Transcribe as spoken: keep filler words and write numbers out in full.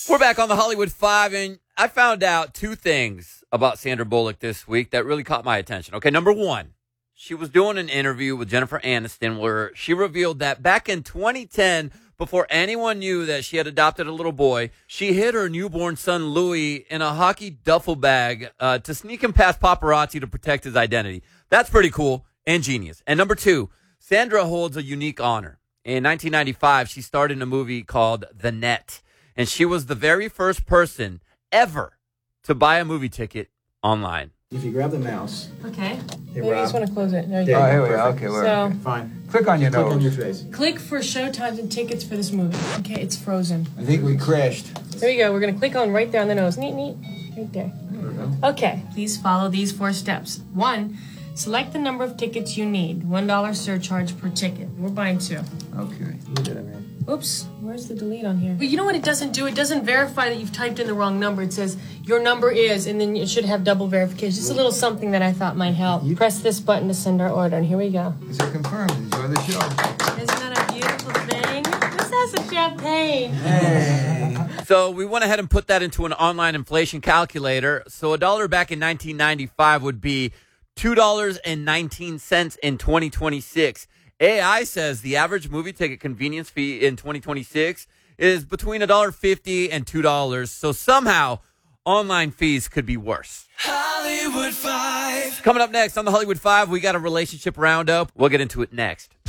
We're back on the Hollywood Five, and I found out two things about Sandra Bullock this week that really caught my attention. Okay, number one, she was doing an interview with Jennifer Aniston where she revealed that back in twenty ten, before anyone knew that she had adopted a little boy, she hid her newborn son, Louis, in a hockey duffel bag uh, to sneak him past paparazzi to protect his identity. That's pretty cool and genius. And number two, Sandra holds a unique honor. In nineteen ninety-five, she starred in a movie called The Net. And she was the very first person ever to buy a movie ticket online. If you grab the mouse. Okay. Hey, Maybe you just want to close it. There you There go. you Oh, go. here we go. Perfect. Okay, we're So- okay. Fine. Click on your Click nose. on your face. Click for showtimes and tickets for this movie. Okay, it's frozen. I think we crashed. There you go. We're going to click on right there on the nose. Neat, neat. Right there. Okay. Please follow these four steps. One, select the number of tickets you need. one dollar surcharge per ticket. We're buying two. Okay. You did it, man. Oops. Where's the delete on here? But you know what it doesn't do? It doesn't verify that you've typed in the wrong number. It says your number is, and then it should have double verification. Just a little something that I thought might help. You- Press this button to send our order, and here we go. Is it confirmed? Enjoy the show. Isn't that a beautiful thing? This has a champagne. Hey. So we went ahead and put that into an online inflation calculator. So a dollar back in nineteen ninety-five would be two dollars and nineteen cents in twenty twenty-six. A I says the average movie ticket convenience fee in twenty twenty-six is between one dollar fifty and two dollars. So somehow online fees could be worse. Hollywood Five. Coming up next on the Hollywood Five, we got a relationship roundup. We'll get into it next.